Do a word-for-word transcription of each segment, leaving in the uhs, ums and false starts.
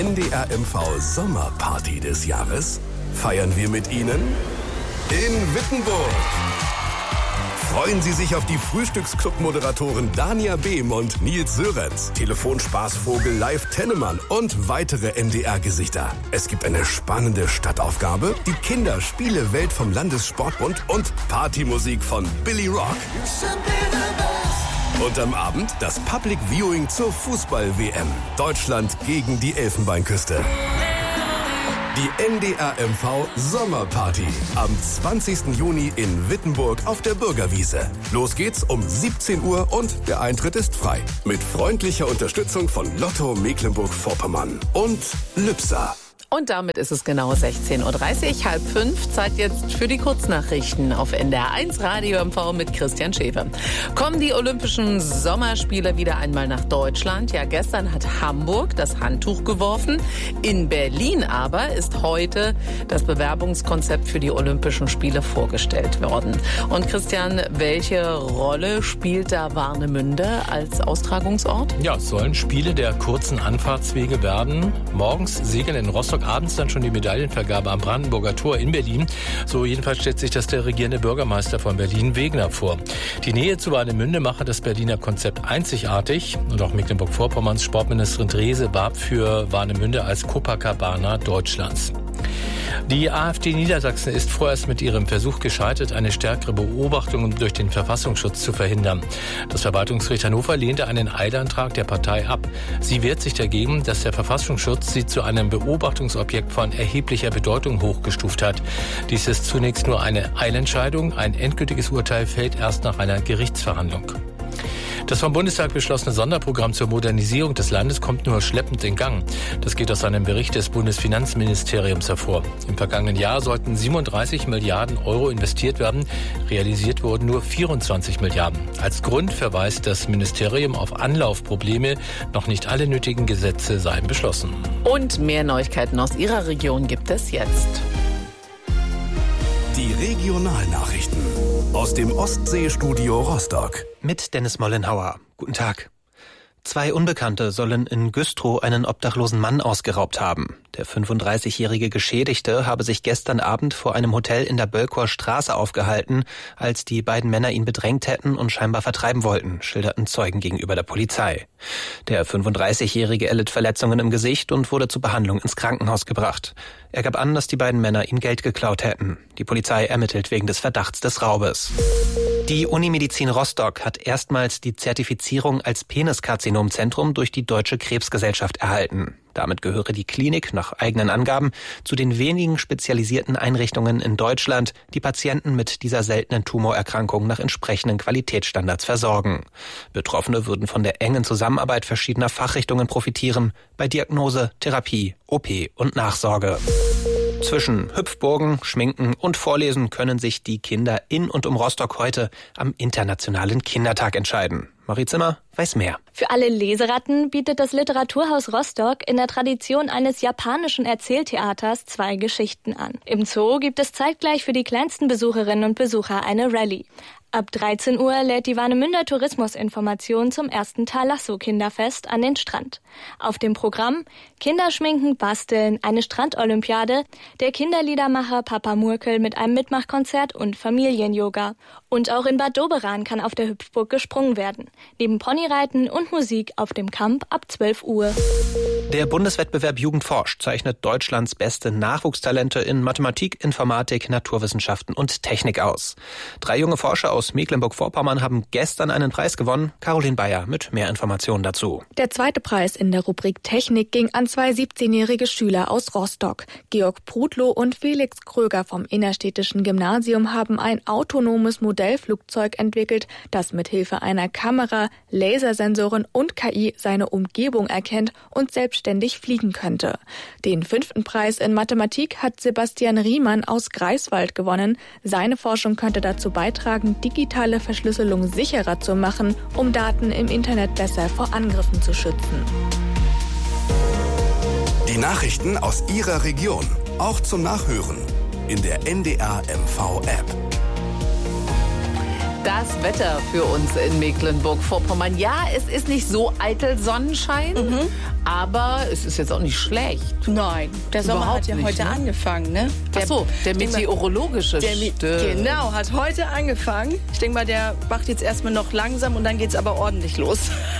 N D R M V Sommerparty des Jahres feiern wir mit Ihnen in Wittenburg. Freuen Sie sich auf die Frühstücksclub-Moderatoren Dania Behm und Nils Sörenz, Telefonspaßvogel Live Tennemann und weitere N D R-Gesichter. Es gibt eine spannende Stadtaufgabe, die Kinderspiele-Welt vom Landessportbund und Partymusik von Billy Rock. Und am Abend das Public Viewing zur Fußball-W M. Deutschland gegen die Elfenbeinküste. Die N D R M V Sommerparty am zwanzigsten Juni in Wittenburg auf der Bürgerwiese. Los geht's um siebzehn Uhr und der Eintritt ist frei. Mit freundlicher Unterstützung von Lotto Mecklenburg-Vorpommern und Lübser. Und damit ist es genau sechzehn Uhr dreißig, halb fünf. Zeit jetzt für die Kurznachrichten auf N D R eins Radio M V mit Christian Schäfer. Kommen die Olympischen Sommerspiele wieder einmal nach Deutschland? Ja, gestern hat Hamburg das Handtuch geworfen. In Berlin aber ist heute das Bewerbungskonzept für die Olympischen Spiele vorgestellt worden. Und Christian, welche Rolle spielt da Warnemünde als Austragungsort? Ja, es sollen Spiele der kurzen Anfahrtswege werden. Morgens segeln in Rostock, abends dann schon die Medaillenvergabe am Brandenburger Tor in Berlin. So jedenfalls stellt sich das der regierende Bürgermeister von Berlin, Wegner, vor. Die Nähe zu Warnemünde mache das Berliner Konzept einzigartig. Und auch Mecklenburg-Vorpommerns Sportministerin Drese warb für Warnemünde als Copacabana Deutschlands. Die AfD Niedersachsen ist vorerst mit ihrem Versuch gescheitert, eine stärkere Beobachtung durch den Verfassungsschutz zu verhindern. Das Verwaltungsgericht Hannover lehnte einen Eilantrag der Partei ab. Sie wehrt sich dagegen, dass der Verfassungsschutz sie zu einem Beobachtungsobjekt von erheblicher Bedeutung hochgestuft hat. Dies ist zunächst nur eine Eilentscheidung. Ein endgültiges Urteil fällt erst nach einer Gerichtsverhandlung. Das vom Bundestag beschlossene Sonderprogramm zur Modernisierung des Landes kommt nur schleppend in Gang. Das geht aus einem Bericht des Bundesfinanzministeriums hervor. Im vergangenen Jahr sollten siebenunddreißig Milliarden Euro investiert werden. Realisiert wurden nur vierundzwanzig Milliarden. Als Grund verweist das Ministerium auf Anlaufprobleme. Noch nicht alle nötigen Gesetze seien beschlossen. Und mehr Neuigkeiten aus Ihrer Region gibt es jetzt. Die Regionalnachrichten aus dem Ostseestudio Rostock. Mit Dennis Mollenhauer. Guten Tag. Zwei Unbekannte sollen in Güstrow einen obdachlosen Mann ausgeraubt haben. Der fünfunddreißigjährige Geschädigte habe sich gestern Abend vor einem Hotel in der Bölkower Straße aufgehalten, als die beiden Männer ihn bedrängt hätten und scheinbar vertreiben wollten, schilderten Zeugen gegenüber der Polizei. Der fünfunddreißigjährige erlitt Verletzungen im Gesicht und wurde zur Behandlung ins Krankenhaus gebracht. Er gab an, dass die beiden Männer ihm Geld geklaut hätten. Die Polizei ermittelt wegen des Verdachts des Raubes. Die Unimedizin Rostock hat erstmals die Zertifizierung als Peniskarzinomzentrum durch die Deutsche Krebsgesellschaft erhalten. Damit gehöre die Klinik nach eigenen Angaben zu den wenigen spezialisierten Einrichtungen in Deutschland, die Patienten mit dieser seltenen Tumorerkrankung nach entsprechenden Qualitätsstandards versorgen. Betroffene würden von der engen Zusammenarbeit verschiedener Fachrichtungen profitieren, bei Diagnose, Therapie, O P und Nachsorge. Zwischen Hüpfburgen, Schminken und Vorlesen können sich die Kinder in und um Rostock heute am Internationalen Kindertag entscheiden. Marie Zimmer weiß mehr. Für alle Leseratten bietet das Literaturhaus Rostock in der Tradition eines japanischen Erzähltheaters zwei Geschichten an. Im Zoo gibt es zeitgleich für die kleinsten Besucherinnen und Besucher eine Rallye. Ab dreizehn Uhr lädt die Warnemünder Tourismusinformation zum ersten Thalasso-Kinderfest an den Strand. Auf dem Programm Kinderschminken, Basteln, eine Strandolympiade, der Kinderliedermacher Papa Murkel mit einem Mitmachkonzert und Familien-Yoga. Und auch in Bad Doberan kann auf der Hüpfburg gesprungen werden. Neben Ponyreiten und Musik auf dem Camp ab zwölf Uhr. Der Bundeswettbewerb Jugend forscht zeichnet Deutschlands beste Nachwuchstalente in Mathematik, Informatik, Naturwissenschaften und Technik aus. Drei junge Forscher aus Mecklenburg-Vorpommern haben gestern einen Preis gewonnen. Caroline Bayer mit mehr Informationen dazu. Der zweite Preis in der Rubrik Technik ging an zwei siebzehnjährige Schüler aus Rostock. Georg Prudlow und Felix Kröger vom Innerstädtischen Gymnasium haben ein autonomes Modellflugzeug entwickelt, das mit Hilfe einer Kamera, Lasersensoren und K I seine Umgebung erkennt und selbstständig fliegen könnte. Den fünften Preis in Mathematik hat Sebastian Riemann aus Greifswald gewonnen. Seine Forschung könnte dazu beitragen, digitale Verschlüsselung sicherer zu machen, um Daten im Internet besser vor Angriffen zu schützen. Die Nachrichten aus Ihrer Region, auch zum Nachhören in der N D R M V-App. Das Wetter für uns in Mecklenburg-Vorpommern. Ja, es ist nicht so eitel Sonnenschein, mhm. Aber es ist jetzt auch nicht schlecht. Nein, der Sommer Überhaupt hat ja nicht, heute ne? angefangen, ne? Ach so, der meteorologische Der, Stimmt. genau, hat heute angefangen. Ich denke mal, der macht jetzt erstmal noch langsam und dann geht's aber ordentlich los.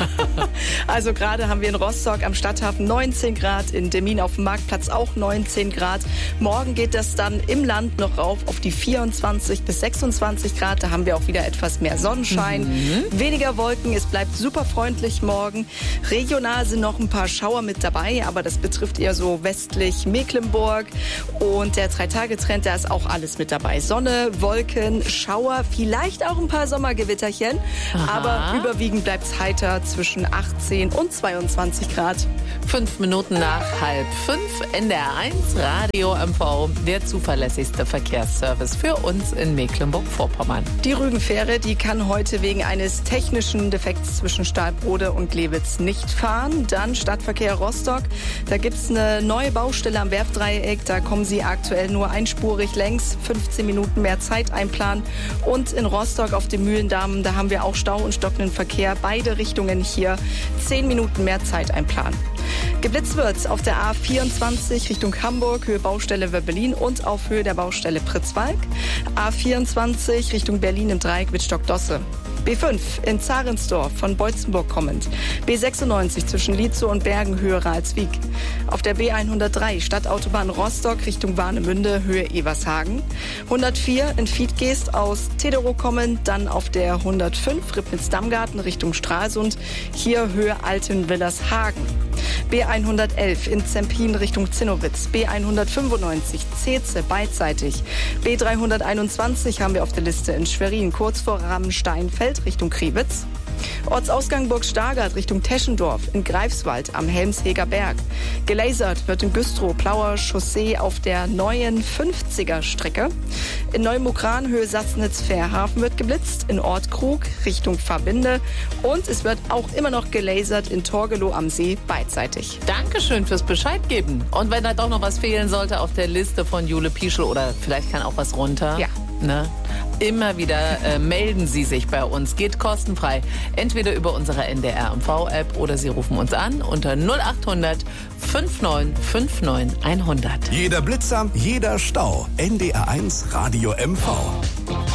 Also gerade haben wir in Rostock am Stadthafen neunzehn Grad, in Demmin auf dem Marktplatz auch neunzehn Grad. Morgen geht das dann im Land noch rauf auf die vierundzwanzig bis sechsundzwanzig Grad. Da haben wir auch wieder etwas mehr Sonnenschein. Mhm. Weniger Wolken, es bleibt super freundlich morgen. Regional sind noch ein paar Schauer mit dabei, aber das betrifft eher so westlich Mecklenburg. Und der Drei-Tage-Trend, da ist auch alles mit dabei. Sonne, Wolken, Schauer, vielleicht auch ein paar Sommergewitterchen. Aha. Aber überwiegend bleibt es heiter zwischen achtzehn und zweiundzwanzig Grad. Fünf Minuten nach halb fünf, N D R eins Radio M V, der zuverlässigste Verkehrsservice für uns in Mecklenburg-Vorpommern. Die Rügenfähre, die kann heute wegen eines technischen Defekts zwischen Stahlbrode und Glewitz nicht fahren. Dann Stadtverkehr Rostock, da gibt es eine neue Baustelle am Werftdreieck. Da kommen Sie aktuell nur einspurig längs, fünfzehn Minuten mehr Zeit einplanen. Und in Rostock auf dem Mühlendamm, da haben wir auch Stau und stockenden Verkehr. Beide Richtungen hier, zehn Minuten mehr Zeit einplanen. Geblitzt wird auf der A vierundzwanzig Richtung Hamburg, Höhe Baustelle Wöbbelin und auf Höhe der Baustelle Pritzwalk. A vierundzwanzig Richtung Berlin im Dreieck Wittstock-Dosse. B fünf in Zarensdorf von Beutzenburg kommend. B sechsundneunzig zwischen Lietzow und Bergen, Höhe Ralswiek. Auf der B hundertdrei Stadtautobahn Rostock Richtung Warnemünde, Höhe Evershagen. hundertvier in Fiedgeest aus Tederow kommend, dann auf der hundertfünf Ribnitz-Dammgarten Richtung Stralsund, hier Höhe Altenwillershagen. B hundertelf in Zempin Richtung Zinnowitz. B hundertfünfundneunzig Zeetze beidseitig. B dreihunderteinundzwanzig haben wir auf der Liste in Schwerin, kurz vor Rammensteinfeld Richtung Kriwitz. Ortsausgang Burg Stargard Richtung Teschendorf, in Greifswald am Helmsheger Berg. Gelasert wird in Güstrow, Plauer Chaussee auf der neuen fünfziger Strecke. In Neumukran, Höhe Sassnitz-Fährhafen wird geblitzt, in Ortkrug Richtung Verbinde. Und es wird auch immer noch gelasert in Torgelow am See beidseitig. Dankeschön fürs Bescheid geben. Und wenn da doch noch was fehlen sollte auf der Liste von Jule Pieschel oder vielleicht kann auch was runter. Ja. Ne? Immer wieder äh, melden Sie sich bei uns. Geht kostenfrei. Entweder über unsere N D R M V-App oder Sie rufen uns an unter null acht hundert neunundfünfzig neunundfünfzig hundert. Jeder Blitzer, jeder Stau. N D R eins Radio M V.